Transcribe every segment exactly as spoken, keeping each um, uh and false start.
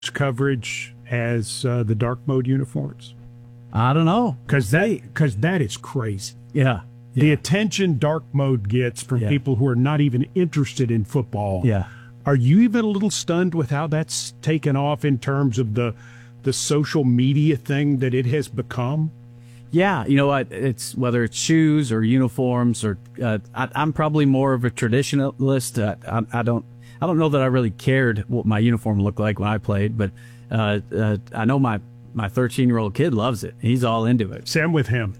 coverage as uh, the dark mode uniforms? I don't know. Because that, cause that is crazy. Yeah. The yeah. attention dark mode gets from Yeah. people who are not even interested in football. Yeah. Are you even a little stunned with how that's taken off in terms of the the social media thing that it has become? Yeah, you know what? It's whether it's shoes or uniforms or uh, I, I'm probably more of a traditionalist. Uh, I, I don't I don't know that I really cared what my uniform looked like when I played, but uh, uh, I know my my thirteen year old kid loves it. He's all into it. Sam with him.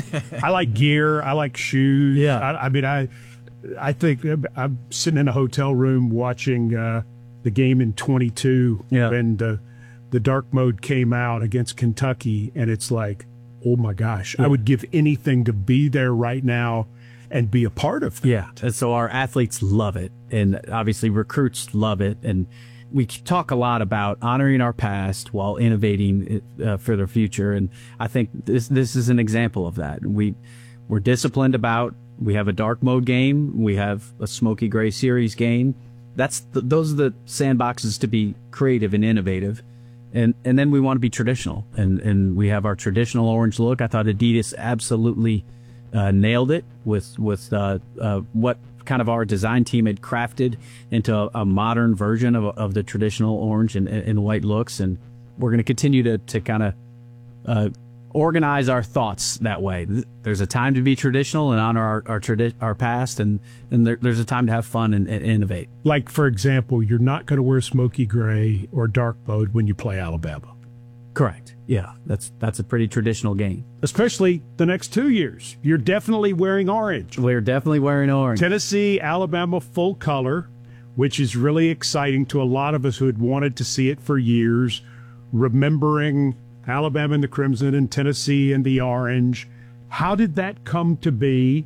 I like gear. I like shoes. Yeah. I, I mean, I I think I'm sitting in a hotel room watching uh, the game in twenty-two Yeah. when the the dark mode came out against Kentucky, and it's like, oh my gosh, I would give anything to be there right now and be a part of that. Yeah, and so our athletes love it, and obviously recruits love it, and we talk a lot about honoring our past while innovating uh, for the future, and I think this this is an example of that. We we're disciplined about. We have a dark mode game. We have a Smoky Gray Series game. That's the, those are the sandboxes to be creative and innovative. And and then we want to be traditional, and, and we have our traditional orange look. I thought Adidas absolutely uh, nailed it with with uh, uh, what kind of our design team had crafted into a, a modern version of, of the traditional orange and, and white looks. And we're going to continue to to kind of uh, organize our thoughts that way. There's a time to be traditional and honor our our, tradi- our past, and and there, there's a time to have fun and, and innovate. Like, for example, you're not going to wear smoky gray or dark mode when you play Alabama. Correct. Yeah, that's that's a pretty traditional game. Especially the next two years. You're definitely wearing orange. We're definitely wearing orange. Tennessee, Alabama full color, which is really exciting to a lot of us who had wanted to see it for years, remembering Alabama in the crimson and Tennessee in the orange. How did that come to be?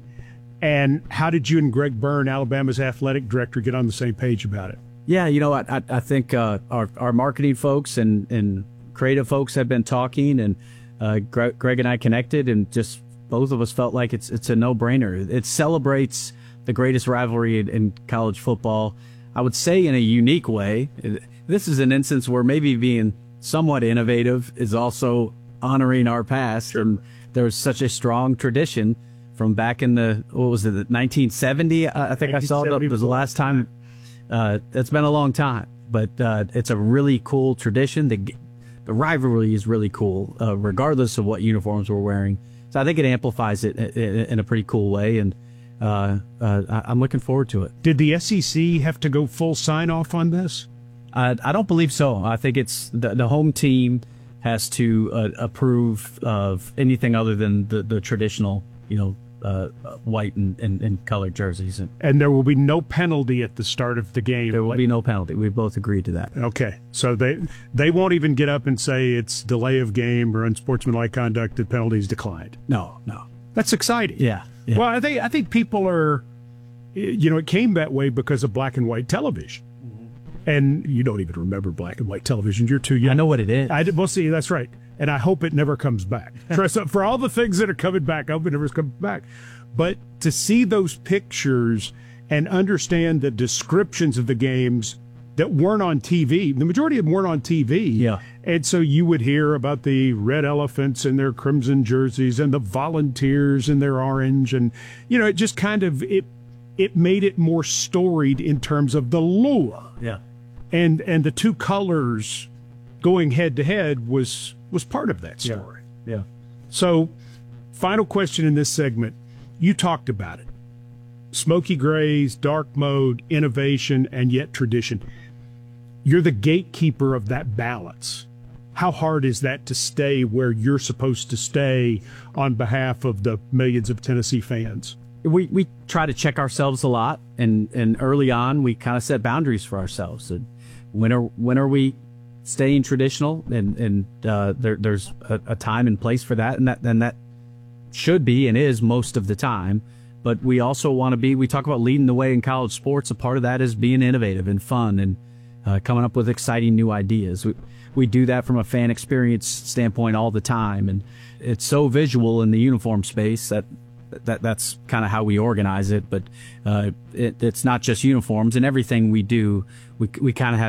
And how did you and Greg Byrne, Alabama's athletic director, get on the same page about it? Yeah, you know, I, I, I think uh, our, our marketing folks and, and creative folks have been talking, and uh, Greg, Greg and I connected, and just both of us felt like it's it's a no-brainer. It celebrates the greatest rivalry in, in college football, I would say, in a unique way. This is an instance where maybe being somewhat innovative is also honoring our past. Sure. And there's such a strong tradition from back in the, what was it, nineteen seventy? I think I saw it was the last time. Uh, it's been a long time, but uh, it's a really cool tradition. The, the rivalry is really cool, uh, regardless of what uniforms we're wearing. So I think it amplifies it in, in a pretty cool way, and uh, uh, I'm looking forward to it. Did the S E C have to go full sign-off on this? Uh, I don't believe so. I think it's the, the home team has to uh, approve of anything other than the, the traditional, you know, uh, white and, and, and colored jerseys. And, and there will be no penalty at the start of the game. There will be no penalty. We both agreed to that. Okay. So they they won't even get up and say it's delay of game or unsportsmanlike conduct, that penalties declined. No, no. That's exciting. Yeah. yeah. Well, I think, I think people are, you know, it came that way because of black and white television. And you don't even remember black and white television. You're too young. I know what it is. I did, well, see, that's right. And I hope it never comes back. So for all the things that are coming back, I hope it never comes back. But to see those pictures and understand the descriptions of the games that weren't on T V, the majority of them weren't on T V. Yeah. And so you would hear about the red elephants in their crimson jerseys and the volunteers in their orange. And, you know, it just kind of, it, it made it more storied in terms of the lure. Yeah. And and the two colors going head to head was was part of that story. Yeah. yeah. So, final question in this segment. You talked about it. Smoky grays, dark mode, innovation, and yet tradition. You're the gatekeeper of that balance. How hard is that to stay where you're supposed to stay on behalf of the millions of Tennessee fans? We we try to check ourselves a lot, and, and early on we kind of set boundaries for ourselves. And when are when are we staying traditional? And and uh, there there's a, a time and place for that, and that and that should be and is most of the time. But we also want to be. We talk about leading the way in college sports. A part of that is being innovative and fun and uh, coming up with exciting new ideas. We we do that from a fan experience standpoint all the time, and it's so visual in the uniform space that. That that's kind of how we organize it, but uh, it, it's not just uniforms. And everything we do, we we kind of have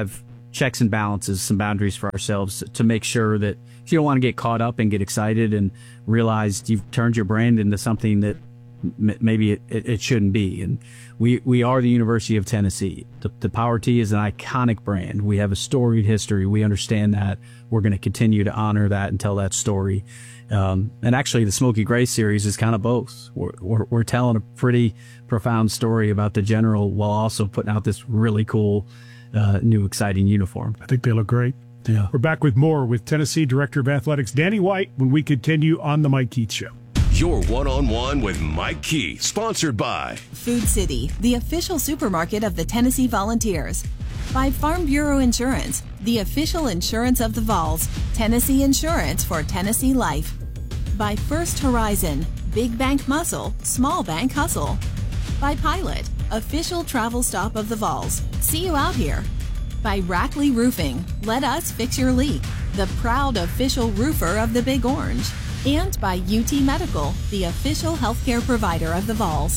checks and balances, some boundaries for ourselves to make sure that you don't want to get caught up and get excited and realize you've turned your brand into something that m- maybe it, it, it shouldn't be. And we, we are the University of Tennessee. The, the Power Tee is an iconic brand. We have a storied history. We understand that. We're going to continue to honor that and tell that story. Um, and actually, the Smoky Gray series is kind of both. We're, we're, we're telling a pretty profound story about the general while also putting out this really cool, uh, new, exciting uniform. I think they look great. Yeah. We're back with more with Tennessee Director of Athletics, Danny White, when we continue on the Mike Keith Show. Your one-on-one with Mike Keith, sponsored by Food City, the official supermarket of the Tennessee Volunteers. By Farm Bureau Insurance, the official insurance of the Vols. Tennessee Insurance for Tennessee Life. By First Horizon, big bank muscle, small bank hustle. By Pilot, official travel stop of the Vols. See you out here. By Rackley Roofing, let us fix your leak. The proud official roofer of the Big Orange. And by U T Medical, the official healthcare provider of the Vols.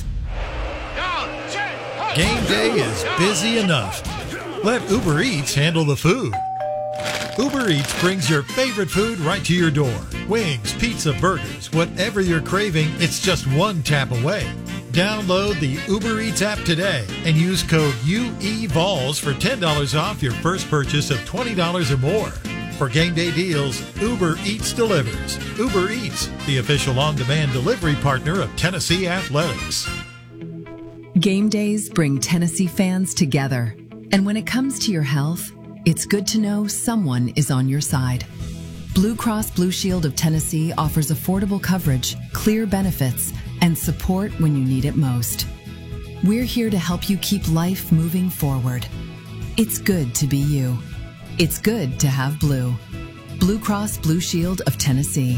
Game day is busy enough. Let Uber Eats handle the food. Uber Eats brings your favorite food right to your door. Wings, pizza, burgers, whatever you're craving, it's just one tap away. Download the Uber Eats app today and use code U E V O L S for ten dollars off your first purchase of twenty dollars or more. For game day deals, Uber Eats delivers. Uber Eats, the official on-demand delivery partner of Tennessee Athletics. Game days bring Tennessee fans together. And when it comes to your health, it's good to know someone is on your side. Blue Cross Blue Shield of Tennessee offers affordable coverage, clear benefits, and support when you need it most. We're here to help you keep life moving forward. It's good to be you. It's good to have blue. Blue Cross Blue Shield of Tennessee.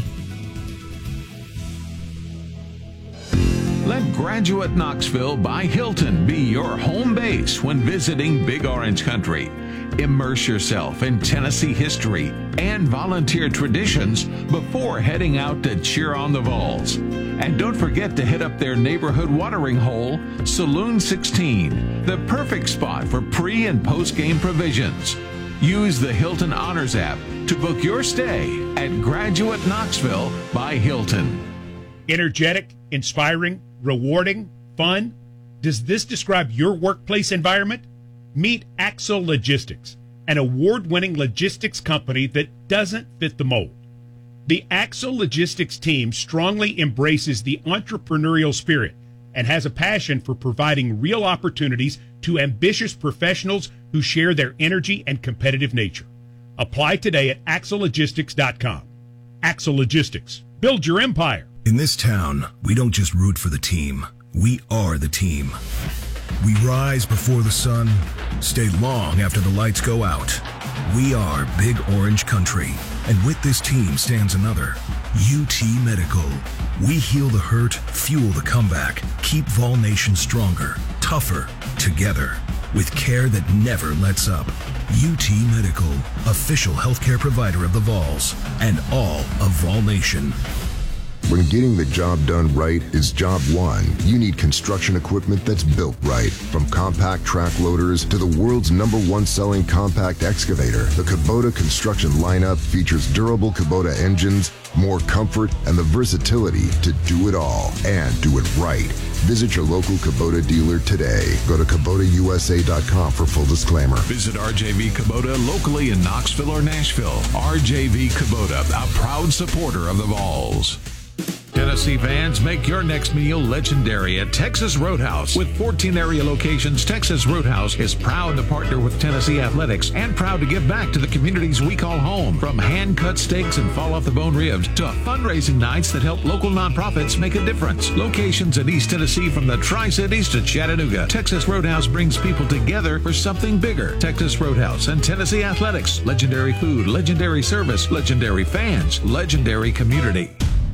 Let Graduate Knoxville by Hilton be your home base when visiting Big Orange Country. Immerse yourself in Tennessee history and volunteer traditions before heading out to cheer on the Vols. And don't forget to hit up their neighborhood watering hole, Saloon sixteen, the perfect spot for pre- and post-game provisions. Use the Hilton Honors app to book your stay at Graduate Knoxville by Hilton. Energetic, inspiring, rewarding, fun? Does this describe your workplace environment? Meet Axel Logistics, an award-winning logistics company that doesn't fit the mold. The Axel Logistics team strongly embraces the entrepreneurial spirit and has a passion for providing real opportunities to ambitious professionals who share their energy and competitive nature. Apply today at axel logistics dot com. Axel Logistics. Build your empire. In this town, we don't just root for the team. We are the team. We rise before the sun, stay long after the lights go out. We are Big Orange Country. And with this team stands another, U T Medical. We heal the hurt, fuel the comeback, keep Vol Nation stronger, tougher, together, with care that never lets up. U T Medical, official healthcare provider of the Vols, and all of Vol Nation. When getting the job done right is job one, you need construction equipment that's built right. From compact track loaders to the world's number one selling compact excavator, the Kubota construction lineup features durable Kubota engines, more comfort, and the versatility to do it all and do it right. Visit your local Kubota dealer today. Go to Kubota U S A dot com for full disclaimer. Visit R J V Kubota locally in Knoxville or Nashville. R J V Kubota, a proud supporter of the Vols. Tennessee fans, make your next meal legendary at Texas Roadhouse. With fourteen area locations, Texas Roadhouse is proud to partner with Tennessee Athletics and proud to give back to the communities we call home. From hand-cut steaks and fall-off-the-bone ribs to fundraising nights that help local nonprofits make a difference. Locations in East Tennessee from the Tri-Cities to Chattanooga. Texas Roadhouse brings people together for something bigger. Texas Roadhouse and Tennessee Athletics. Legendary food, legendary service, legendary fans, legendary community.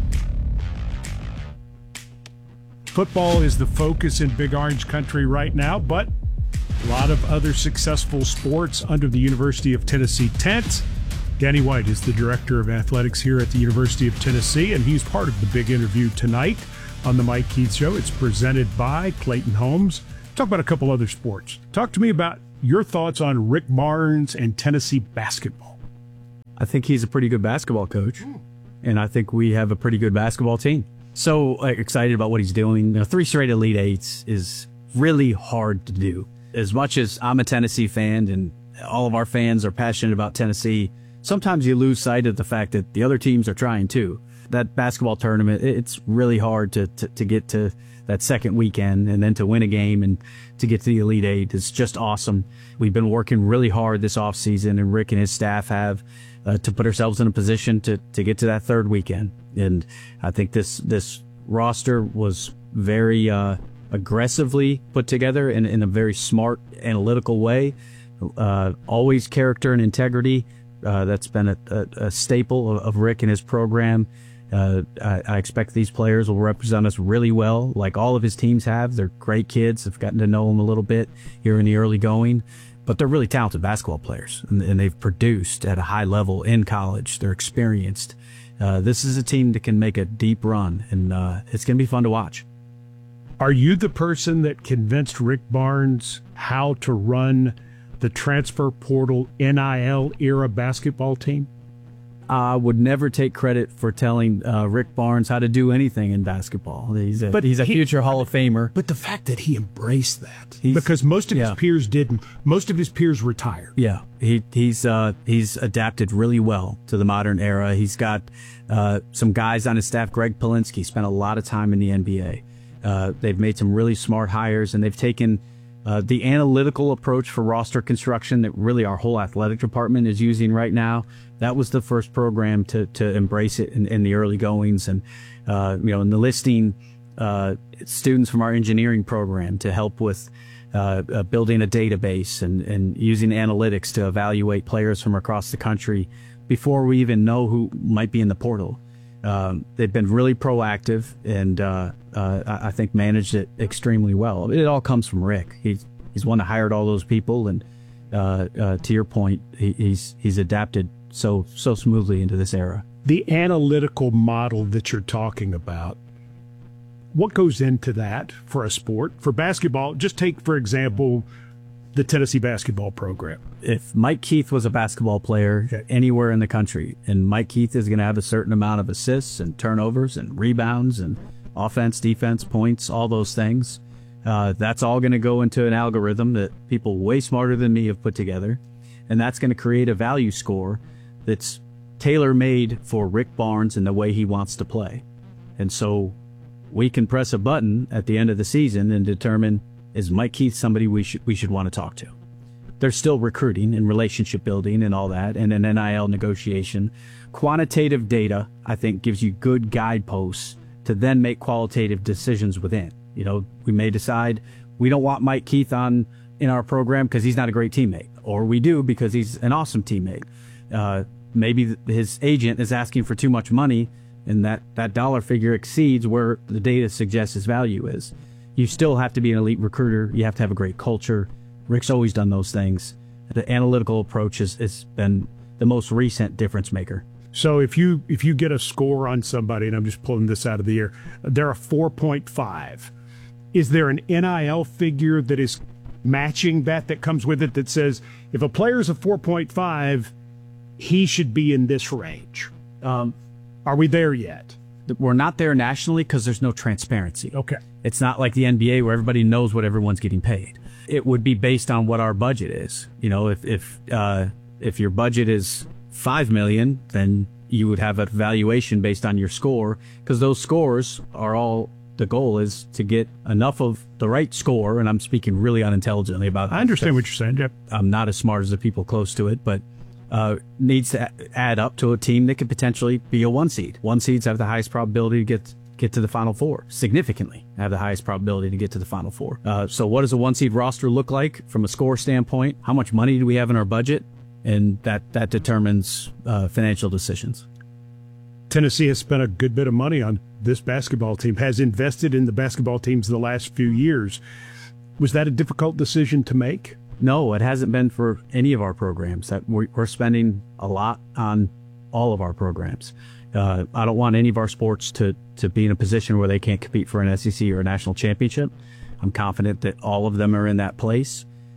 Football is the focus in Big Orange Country right now, but a lot of other successful sports under the University of Tennessee tent. Danny White is the Director of Athletics here at the University of Tennessee, and he's part of the big interview tonight on the Mike Keith Show. It's presented by Clayton Homes. Talk about a couple other sports. Talk to me about Your thoughts on Rick Barnes and Tennessee basketball? I think he's a pretty good basketball coach, and I think we have a pretty good basketball team. So uh, excited about what he's doing. You know, three straight Elite Eights is really hard to do. As much as I'm a Tennessee fan and all of our fans are passionate about Tennessee, sometimes you lose sight of the fact that the other teams are trying too. That basketball tournament, it's really hard to, to, to get to that second weekend and then to win a game and to get to the Elite Eight. It's just awesome. We've been working really hard this offseason, and Rick and his staff have uh, to put ourselves in a position to, to get to that third weekend. And I think this this roster was very uh, aggressively put together in, in a very smart, analytical way. Uh, always character and integrity. Uh, that's been a, a, a staple of, of Rick and his program. Uh, I, I expect these players will represent us really well, like all of his teams have. They're great kids. I've gotten to know them a little bit here in the early going, but they're really talented basketball players, and, and they've produced at a high level in college. They're experienced. Uh, this is a team that can make a deep run, and uh, it's going to be fun to watch. Are you the person that convinced Rick Barnes how to run the transfer portal N I L era basketball team? I would never take credit for telling uh, Rick Barnes how to do anything in basketball. He's a, but he's a he, future Hall of Famer. But the fact that he embraced that, because most of yeah. his peers didn't. Most of his peers retired. Yeah, he he's uh, he's adapted really well to the modern era. He's got uh, some guys on his staff. Greg Polinsky spent a lot of time in the N B A. Uh, they've made some really smart hires, and they've taken uh, the analytical approach for roster construction that really our whole athletic department is using right now. That was the first program to to embrace it in, in the early goings, and uh, you know, enlisting uh, students from our engineering program to help with uh, uh, building a database and, and using analytics to evaluate players from across the country before we even know who might be in the portal. Um, they've been really proactive, and uh, uh, I think managed it extremely well. It all comes from Rick. He's he's one that hired all those people, and uh, uh, to your point, he, he's he's adapted so so smoothly into this era. The analytical model that you're talking about, what goes into that for a sport? For basketball, just take, for example, the Tennessee basketball program. If Mike Keith was a basketball player okay. anywhere in the country, and Mike Keith is going to have a certain amount of assists and turnovers and rebounds and offense, defense, points, all those things, uh, that's all going to go into an algorithm that people way smarter than me have put together, and that's going to create a value score that's tailor-made for Rick Barnes and the way he wants to play. And so we can press a button at the end of the season and determine, is Mike Keith somebody we should we should want to talk to? There's still recruiting and relationship building and all that, and an N I L negotiation. Quantitative data, I think, gives you good guideposts to then make qualitative decisions within. You know, we may decide we don't want Mike Keith on in our program because he's not a great teammate, or we do because he's an awesome teammate. Uh, maybe his agent is asking for too much money, and that, that dollar figure exceeds where the data suggests his value is. You still have to be an elite recruiter. You have to have a great culture. Rick's always done those things. The analytical approach has, has been the most recent difference maker. So if you if you get a score on somebody, and I'm just pulling this out of the air, they're a four point five. Is there an N I L figure that is matching that, that comes with it, that says if a player's a four point five, he should be in this range? Um, Are we there yet? We're not there nationally because there's no transparency. Okay. It's not like the N B A where everybody knows what everyone's getting paid. It would be based on what our budget is. You know, if if uh, if your budget is five million, then you would have a valuation based on your score, because those scores are all, the goal is to get enough of the right score. And I'm speaking really unintelligently about. I understand what you're saying, Jeff. I'm not as smart as the people close to it, but. Uh, needs to add up to a team that could potentially be a one seed. One seeds have the highest probability to get get to the Final Four. Significantly have the highest probability to get to the Final Four. Uh, so what does a one seed roster look like from a score standpoint? How much money do we have in our budget? And that, that determines uh, financial decisions. Tennessee has spent a good bit of money on this basketball team, has invested in the basketball teams the last few years. Was that a difficult decision to make? No, it hasn't been for any of our programs. That we're spending a lot on all of our programs. Uh, I don't want any of our sports to, to be in a position where they can't compete for an S E C or a national championship. I'm confident that all of them are in that place.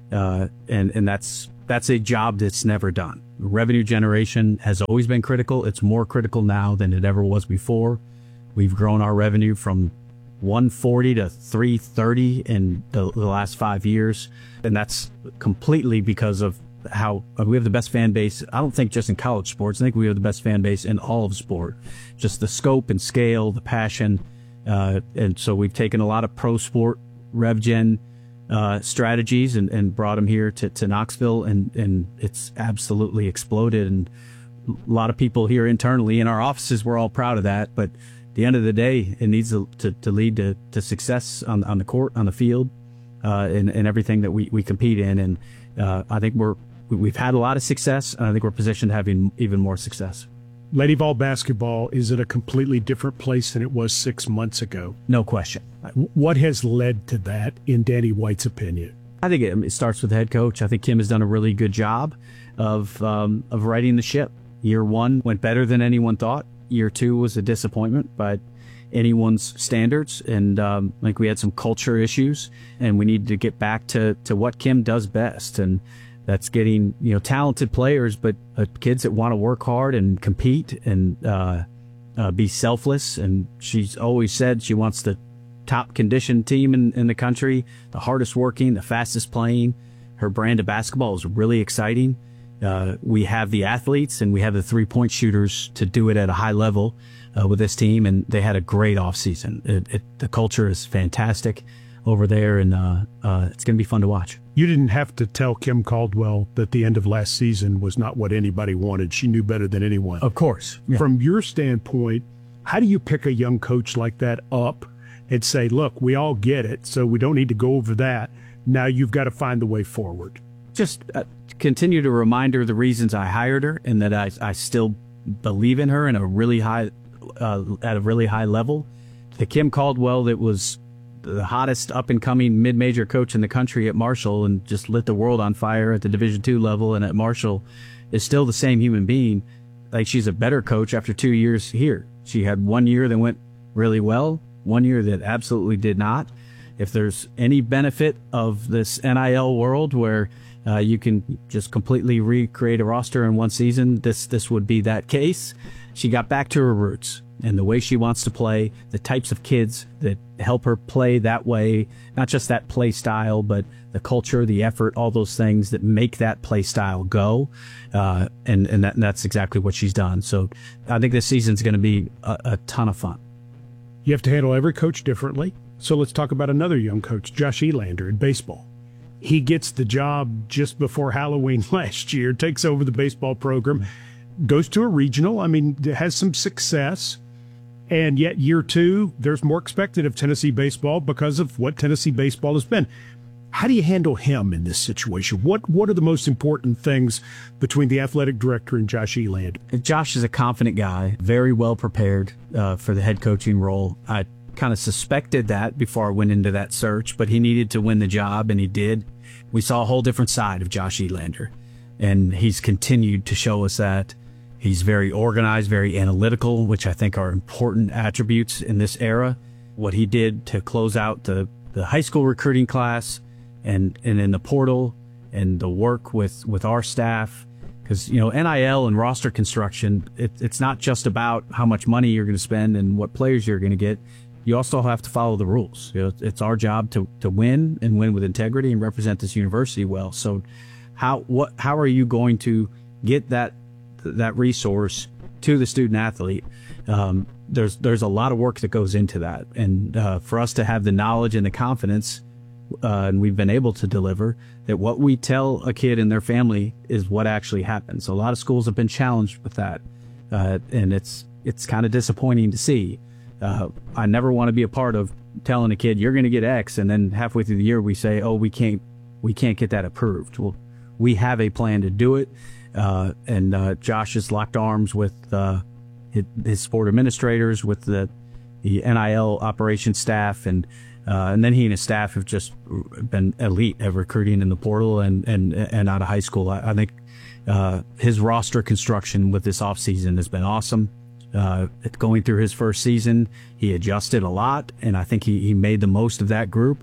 uh, and and that's that's a job that's never done. Revenue generation has always been critical. It's more critical now than it ever was before. We've grown our revenue from one forty to three thirty in the, the last five years, and that's completely because of how uh, we have the best fan base. I don't think just in college sports. I think we have the best fan base in all of sport. Just the scope and scale, the passion, uh, and so we've taken a lot of pro sport rev gen uh, strategies and, and brought them here to, to Knoxville, and and it's absolutely exploded. And a lot of people here internally in our offices, we're all proud of that. But at the end of the day, it needs to, to, to lead to, to success on on the court, on the field, uh, and, and everything that we, we compete in. And uh, I think we're we've had a lot of success, and I think we're positioned to have even more success. Lady Vol basketball is at a completely different place than it was six months ago. No question. What has led to that, in Danny White's opinion? I think it, it starts with the head coach. I think Kim has done a really good job of um, of righting the ship. Year one went better than anyone thought. Year two was a disappointment by anyone's standards, and um, I think we had some culture issues, and we needed to get back to, to what Kim does best, and that's getting, you know, talented players, but uh, kids that want to work hard and compete and uh, uh, be selfless. And she's always said she wants the top conditioned team in, in the country, the hardest working, the fastest playing. Her brand of basketball is really exciting. Uh, we have the athletes and we have the three-point shooters to do it at a high level uh, with this team, and they had a great offseason. It, it, the culture is fantastic over there, and uh, uh, it's going to be fun to watch. You didn't have to tell Kim Caldwell that the end of last season was not what anybody wanted. She knew better than anyone. Of course. Yeah. From your standpoint, how do you pick a young coach like that up and say, look, we all get it, so we don't need to go over that. Now you've got to find the way forward? Just uh, continue to remind her the reasons I hired her, and that I, I still believe in her in a really high, uh, at a really high level. The Kim Caldwell that was the hottest up-and-coming mid-major coach in the country at Marshall and just lit the world on fire at the Division two level and at Marshall is still the same human being. Like, she's a better coach after two years here. She had one year that went really well, one year that absolutely did not. If there's any benefit of this N I L world where uh, you can just completely recreate a roster in one season, this this would be that case. She got back to her roots and the way she wants to play, the types of kids that help her play that way, not just that play style, but the culture, the effort, all those things that make that play style go. Uh, and and, that, and that's exactly what she's done. So I think this season's going to be a, a ton of fun. You have to handle every coach differently. So let's talk about another young coach, Josh Elander in baseball. He gets the job just before Halloween last year, takes over the baseball program, goes to a regional. I mean, has some success. And yet year two, there's more expected of Tennessee baseball because of what Tennessee baseball has been. How do you handle him in this situation? What what are the most important things between the athletic director and Josh Elander? Josh is a confident guy, very well prepared uh, for the head coaching role. I kind of suspected that before I went into that search, but he needed to win the job, and he did. We saw a whole different side of Josh Elander, and he's continued to show us that. He's very organized, very analytical, which I think are important attributes in this era. What he did to close out the, the high school recruiting class and, and in the portal, and the work with, with our staff. Because, you know, N I L and roster construction, it, it's not just about how much money you're going to spend and what players you're going to get. You also have to follow the rules. You know, it's our job to, to win and win with integrity and represent this university well. So how what how are you going to get that that resource to the student athlete? Um, there's there's a lot of work that goes into that, and uh, for us to have the knowledge and the confidence, uh, and we've been able to deliver that what we tell a kid and their family is what actually happens. So a lot of schools have been challenged with that, uh, and it's it's kind of disappointing to see. Uh, I never want to be a part of telling a kid you're going to get X, and then halfway through the year we say, oh, we can't we can't get that approved. Well, we have a plan to do it. Uh, and uh, Josh has locked arms with uh, his, his sport administrators, with the, the N I L operations staff, and uh, and then he and his staff have just been elite at recruiting in the portal and and, and out of high school. I, I think uh, his roster construction with this offseason has been awesome. Uh, going through his first season, he adjusted a lot, and I think he, he made the most of that group.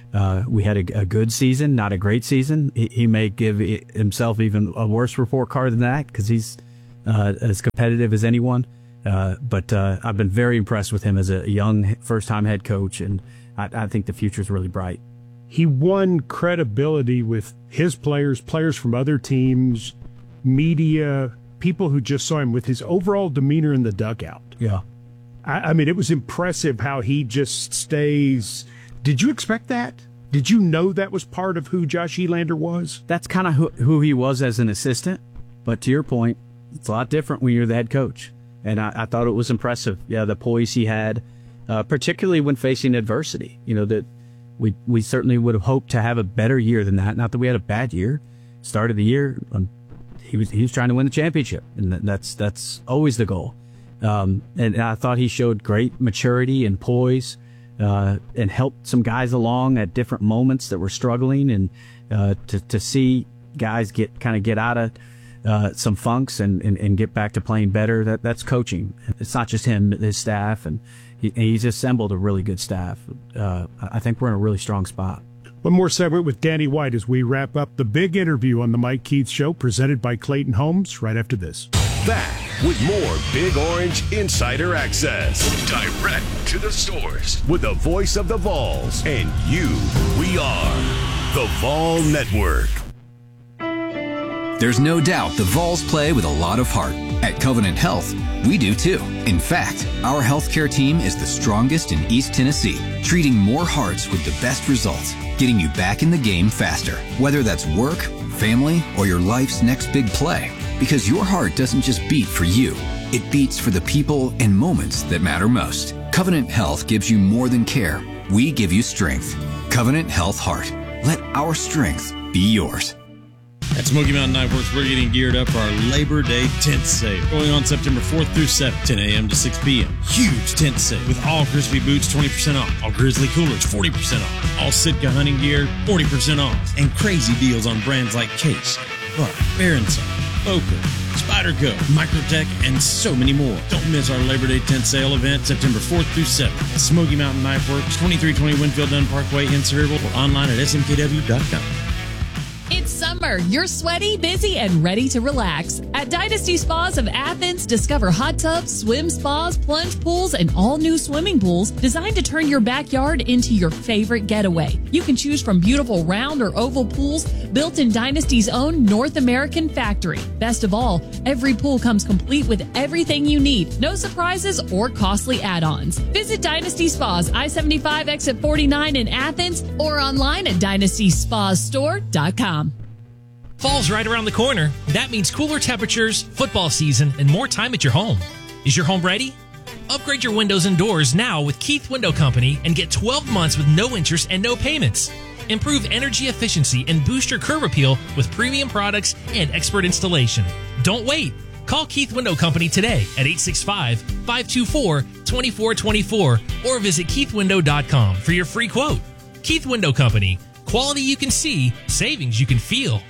Uh, we had a, a good season, not a great season. He, he may give himself even a worse report card than that because he's uh, as competitive as anyone. Uh, but uh, I've been very impressed with him as a young first-time head coach, and I, I think the future is really bright. He won credibility with his players, players from other teams, media, people who just saw him with his overall demeanor in the dugout. Yeah. I, I mean, it was impressive how he just stays. Did you expect that? Did you know that was part of who Josh Elander was? That's kind of who, who he was as an assistant. But to your point, it's a lot different when you're the head coach. And I, I thought it was impressive. Yeah, the poise he had, uh, particularly when facing adversity. You know, that we we certainly would have hoped to have a better year than that. Not that we had a bad year. Start of the year, um, he was he was trying to win the championship, and that's that's always the goal. Um, and I thought he showed great maturity and poise, uh, and helped some guys along at different moments that were struggling, and uh, to to see guys get kind of get out of Uh, some funks and, and, and get back to playing better. That that's coaching. It's not just him, his staff, and he, he's assembled a really good staff. Uh, I think we're in a really strong spot. One more segment with Danny White as we wrap up the big interview on the Mike Keith Show, presented by Clayton Homes, right after this. Back with more Big Orange Insider Access. Direct to the source with the voice of the Vols and you. We are the Vol Network. There's no doubt the Vols play with a lot of heart. At Covenant Health, we do too. In fact, our healthcare team is the strongest in East Tennessee, treating more hearts with the best results, getting you back in the game faster. Whether that's work, family, or your life's next big play. Because your heart doesn't just beat for you, it beats for the people and moments that matter most. Covenant Health gives you more than care. We give you strength. Covenant Health Heart. Let our strength be yours. At Smoky Mountain Knife Works, we're getting geared up for our Labor Day tent sale. Going on September fourth through seventh, ten a.m. to six p.m. Huge tent sale with all Grizzly boots twenty percent off. All Grizzly coolers forty percent off. All Sitka hunting gear forty percent off. And crazy deals on brands like Case, Buck, Berenson, Boker, Spyderco, Microtech, and so many more. Don't miss our Labor Day tent sale event September fourth through seventh at Smoky Mountain Knife Works, twenty-three twenty Winfield Dunn Parkway in Cerebreville, or online at S M K W dot com. It's summer. You're sweaty, busy, and ready to relax. At Dynasty Spas of Athens, discover hot tubs, swim spas, plunge pools, and all new swimming pools designed to turn your backyard into your favorite getaway. You can choose from beautiful round or oval pools built in Dynasty's own North American factory. Best of all, every pool comes complete with everything you need. No surprises or costly add-ons. Visit Dynasty Spas, I seventy-five exit forty-nine in Athens, or online at dynasty spas store dot com. Fall's right around the corner. That means cooler temperatures, football season, and more time at your home. Is your home ready? Upgrade your windows and doors now with Keith Window Company and get twelve months with no interest and no payments. Improve energy efficiency and boost your curb appeal with premium products and expert installation. Don't wait. Call Keith Window Company today at eight six five, five two four, two four two four or visit keith window dot com for your free quote. Keith Window Company. Quality you can see, savings you can feel.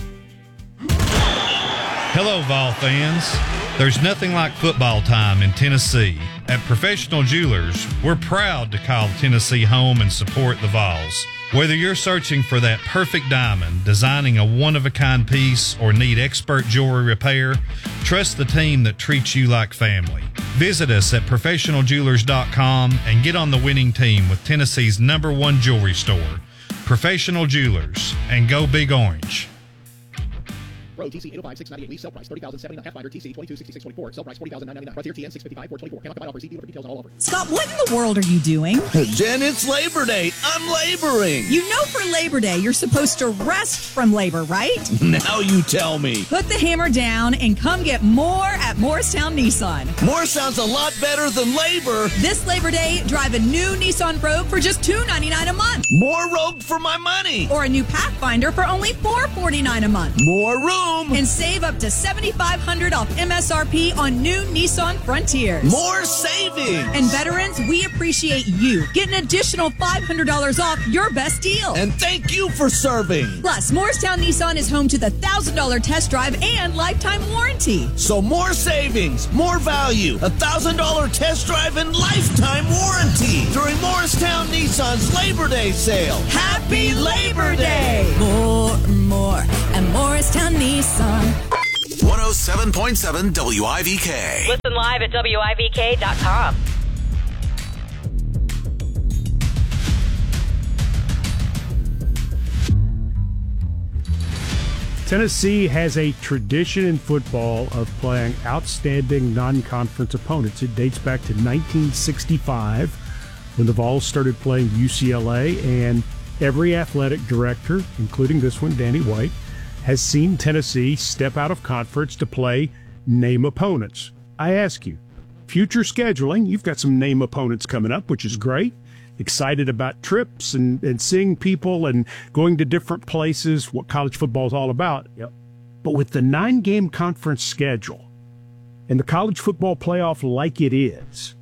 Hello, Vol fans. There's nothing like football time in Tennessee. At Professional Jewelers, we're proud to call Tennessee home and support the Vols. Whether you're searching for that perfect diamond, designing a one-of-a-kind piece, or need expert jewelry repair, trust the team that treats you like family. Visit us at professional jewelers dot com and get on the winning team with Tennessee's number one jewelry store, Professional Jewelers, and go Big Orange. Pro T C eight oh five, six ninety-eight lease sale price thirty thousand seventy-nine. Pathfinder T C twenty-two sixty-six twenty-four sell price forty thousand nine hundred ninety-nine. Frontier T N six fifty-five four twenty-four. Cannot combine offers. See dealer for details on all over. Scott, what in the world are you doing? Jen, it's Labor Day. I'm laboring. You know for Labor Day you're supposed to rest from labor, right? Now you tell me. Put the hammer down and come get more at Morristown Nissan. More sounds a lot better than labor. This Labor Day, drive a new Nissan Rogue for just two ninety-nine a month. More Rogue for my money. Or a new Pathfinder for only four forty-nine a month. More room. boom! And save up to seven thousand five hundred dollars off M S R P on new Nissan Frontiers. More savings! And veterans, we appreciate you. Get an additional five hundred dollars off your best deal. And thank you for serving. Plus, Morristown Nissan is home to the one thousand dollars test drive and lifetime warranty. So more savings, more value, a one thousand dollars test drive and lifetime warranty during Morristown Nissan's Labor Day sale. Happy Labor Day! More and more at Morristown Nissan. one oh seven point seven W I V K. Listen live at W I V K dot com. Tennessee has a tradition in football of playing outstanding non-conference opponents. It dates back to nineteen sixty-five when the Vols started playing U C L A, and every athletic director, including this one, Danny White, has seen Tennessee step out of conference to play name opponents. I ask you, future scheduling, you've got some name opponents coming up, which is great. Excited about trips and, and seeing people and going to different places, what college football is all about. Yep. But with the nine-game conference schedule and the college football playoff like it is,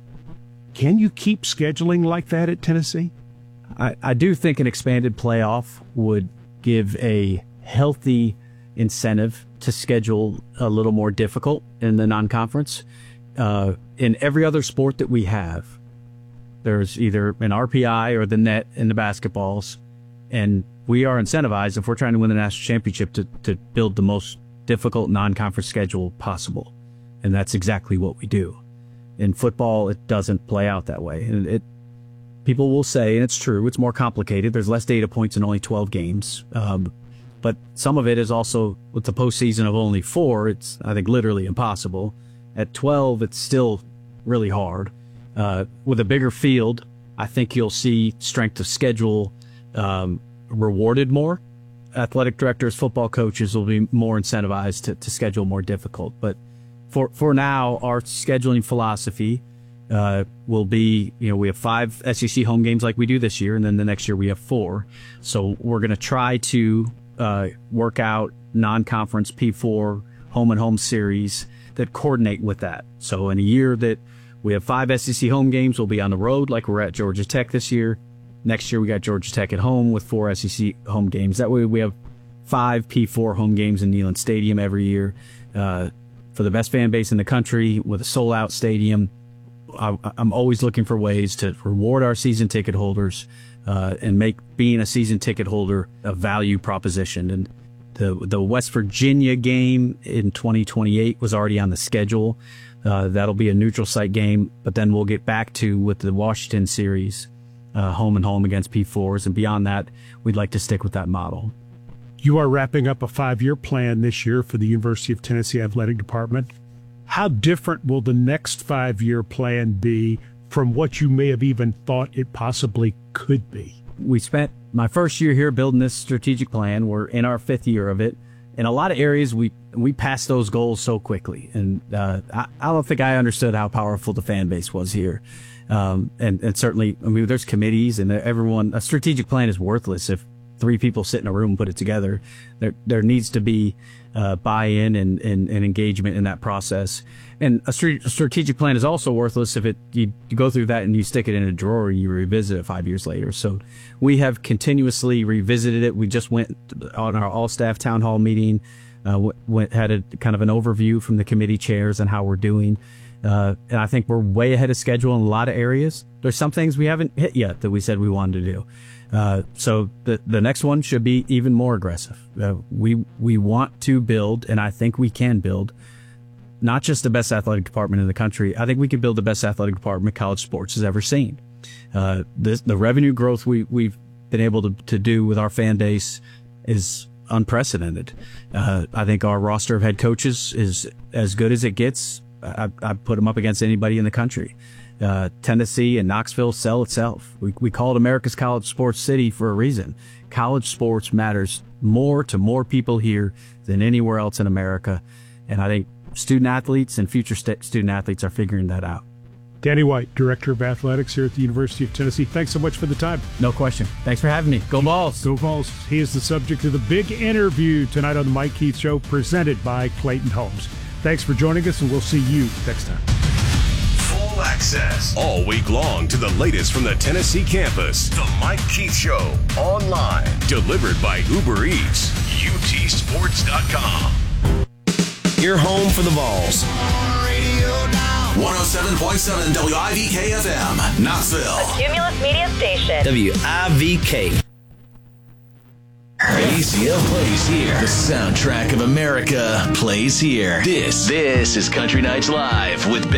can you keep scheduling like that at Tennessee? I, I do think an expanded playoff would give a healthy incentive to schedule a little more difficult in the non-conference. Uh, in every other sport that we have, there's either an R P I or the net in the basketballs, and we are incentivized, if we're trying to win the national championship, to, to build the most difficult non-conference schedule possible. And that's exactly what we do. In football, it doesn't play out that way. And it, people will say, and it's true, it's more complicated. There's less data points in only twelve games. Um, but some of it is also, with the postseason of only four, it's, I think, literally impossible. At twelve, it's still really hard. Uh, with a bigger field, I think you'll see strength of schedule um, rewarded more. Athletic directors, football coaches will be more incentivized to, to schedule more difficult. But for for now, our scheduling philosophy uh, will be, you know, we have five S E C home games like we do this year, and then the next year we have four. So we're going to try to uh, work out non-conference P four home and home series that coordinate with that. So in a year that we have five S E C home games, we'll be on the road like we're at Georgia Tech this year. Next year we got Georgia Tech at home with four S E C home games. That way we have five P four home games in Neyland Stadium every year. Uh, for the best fan base in the country with a sold-out stadium, I, I'm always looking for ways to reward our season ticket holders uh, and make being a season ticket holder a value proposition. And the the West Virginia game in twenty twenty-eight was already on the schedule. Uh, that'll be a neutral site game, but then we'll get back to with the Washington series, uh, home and home against P fours. And beyond that, we'd like to stick with that model. You are wrapping up a five-year plan this year for the University of Tennessee Athletic Department. How different will the next five-year plan be from what you may have even thought it possibly could be? We spent my first year here building this strategic plan. We're in our fifth year of it. In a lot of areas, we we passed those goals so quickly. And uh, I, I don't think I understood how powerful the fan base was here. Um, and, and certainly, I mean, there's committees and everyone, a strategic plan is worthless if three people sit in a room and put it together. There there needs to be uh, buy-in and, and, and engagement in that process. And a, st- a strategic plan is also worthless if it you, you go through that and you stick it in a drawer and you revisit it five years later. So we have continuously revisited it. We just went on our all-staff town hall meeting, uh, went had a kind of an overview from the committee chairs on how we're doing. Uh, and I think we're way ahead of schedule in a lot of areas. There's some things we haven't hit yet that we said we wanted to do. Uh, so the the next one should be even more aggressive. Uh, we we want to build, and I think we can build, not just the best athletic department in the country. I think we can build the best athletic department college sports has ever seen. Uh, this, the revenue growth we we've been able to to do with our fan base is unprecedented. Uh, I think our roster of head coaches is as good as it gets. I, I put them up against anybody in the country. Uh, Tennessee and Knoxville sell itself. We, we call it America's college sports city for a reason. College sports matters more to more people here than anywhere else in America. And I think student athletes and future st- student athletes are figuring that out. Danny White, Director of Athletics here at the University of Tennessee. Thanks so much for the time. No question. Thanks for having me. Go Vols. Go Vols. He is the subject of the big interview tonight on the Mike Keith Show, presented by Clayton Homes. Thanks for joining us, and we'll see you next time. Full access all week long to the latest from the Tennessee campus. The Mike Keith Show, online. Delivered by Uber Eats. U T Sports dot com. Your home for the Vols. one oh seven point seven W I V K F M, Knoxville. A Cumulus Media Station. W I V K. A C L plays here. The soundtrack of America plays here. This, this is Country Nights Live with